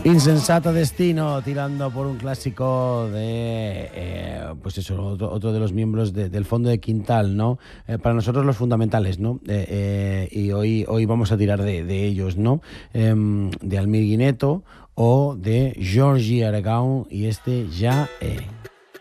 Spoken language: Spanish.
Insensato Destino, tirando por un clásico de, pues eso, otro de los miembros del fondo de Quintal, ¿no? Para nosotros los fundamentales, ¿no? Y hoy vamos a tirar de ellos, ¿no? De Almir Guineto o de Georgie Aragon y este Ya.